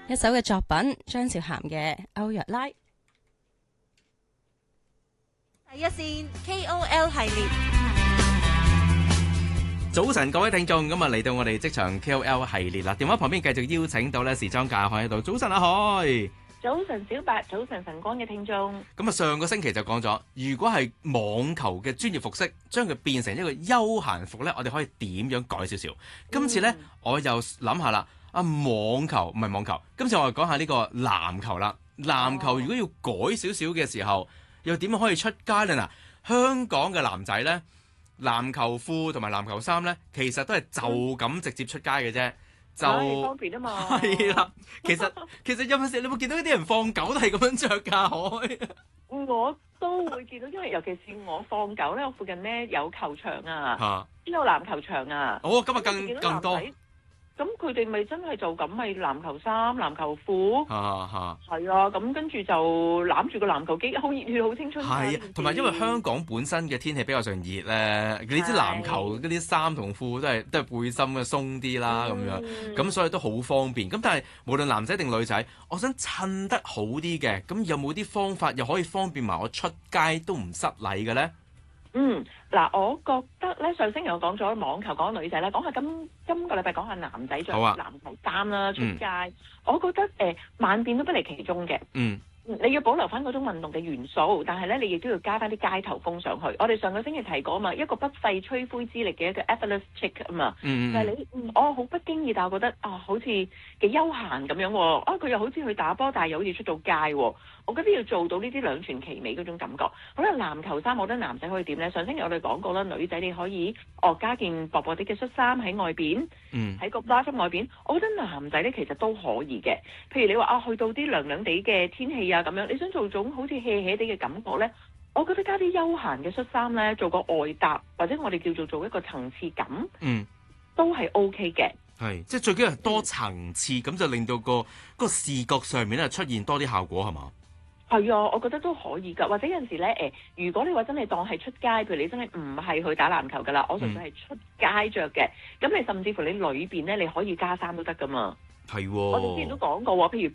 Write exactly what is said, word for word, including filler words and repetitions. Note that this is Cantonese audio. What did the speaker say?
一首嘅作品，張韶涵嘅《歐若拉》。 第一線 K O L 系列， 早晨各位聽眾，咁啊嚟到我哋職場 K O L 系列啦，電話旁邊繼續邀請到咧時裝界海喺度。早晨阿海， 早晨小白，早晨晨光嘅聽眾。 咁啊上個星期就講咗，如果係網球嘅專業服飾，將佢變成一個休閒服咧，我哋可以點樣改少少？今次咧、嗯、我又諗下啦，啊網球唔係網球，今次我哋講下呢個籃球啦。籃球如果要改少少嘅時候，又點樣可以出街咧？嗱，香港嘅男仔咧，籃球褲同埋籃球衫咧，其實都係就咁直接出街嘅啫，就方便啊嘛。 係啦，其實其實有陣時你會見到啲人放狗都係咁樣着㗎， 我都會見到，因為尤其是我放狗咧，我附近咧有球場啊，邊有籃球場啊。 哦，今日更更多。 咁佢哋咪真係就咁咪籃球衫、籃球褲，係啊， 咁跟住就攬住個籃球機，好熱血、好青春。 係啊，同埋因為香港本身嘅天氣比較上熱咧，你知籃球嗰啲衫同褲都係都係背心嘅鬆啲啦，咁、嗯、樣，咁所以都好方便。咁但係無論男仔定女仔，我想襯得好啲嘅，咁有冇啲方法又可以方便埋我出街都唔失禮嘅咧？ 嗯，嗱，我覺得咧，上星期我講咗網球，講女仔咧，講下今今個禮拜講下男仔着籃球衫啦，出街，嗯、我覺得誒、呃、萬變都不離其宗嘅。嗯。你要保留翻嗰種運動嘅元素，但係咧，你亦都要加翻啲街頭風上去。我哋上個星期提過啊嘛，一個不費吹灰之力嘅一個 effortless chic 啊嘛，嗯、就係你，嗯、我好不經意，但我覺得啊，好似幾休閒咁樣喎。啊，佢又好似去打波，但係又好似出到街喎。我覺得要做到呢啲兩全其美嗰種感覺。好啦，籃球衫，我覺得男仔可以點咧？上星期我哋講過啦，女仔你可以哦加件薄薄啲嘅恤衫喺外邊，喺、嗯、個 bra 外邊。我覺得男仔咧其實都可以嘅。譬如你話啊，去到啲涼涼地嘅天氣啊咁樣，你想做種好似 hea hea 啲嘅感覺咧，我覺得加啲休閒嘅恤衫咧，做個外搭或者我哋叫做做一個層次感，嗯，都係 OK 嘅。 係，即係最緊要係多層次，咁、嗯、就令到個個視覺上面咧出現多啲效果，係嘛？ 係啊，我覺得都可以㗎。或者有陣時咧，誒、呃，如果你話真係當係出街，譬如你真係唔係去打籃球㗎啦，我純粹係出街着嘅，咁、嗯、你甚至乎你裏邊咧，你可以加衫都得㗎嘛。 係喎， 我哋之前都講過喎，譬如